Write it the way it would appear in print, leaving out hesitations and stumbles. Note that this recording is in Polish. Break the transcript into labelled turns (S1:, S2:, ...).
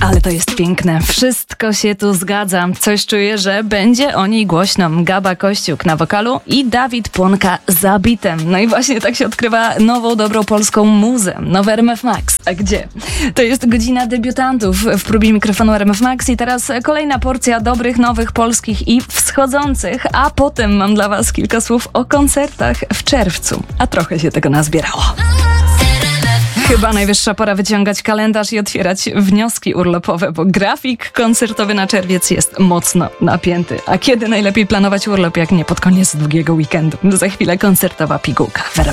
S1: Ale to jest piękne. Wszystko się tu zgadza. Coś czuję, że będzie o niej głośno. Gaba Kościuk na wokalu i Dawid Płonka za bitem. No i właśnie tak się odkrywa nową, dobrą polską muzę. Nowe RMF Max. A gdzie? To jest godzina debiutantów w próbie mikrofonu RMF Max i teraz kolejna porcja dobrych, nowych, polskich i wschodzących. A potem mam dla was kilka słów o koncertach w czerwcu. A trochę się tego nazbierało. Chyba najwyższa pora wyciągać kalendarz i otwierać wnioski urlopowe, bo grafik koncertowy na czerwiec jest mocno napięty. A kiedy najlepiej planować urlop, jak nie pod koniec długiego weekendu? Za chwilę koncertowa pigułka w RMF.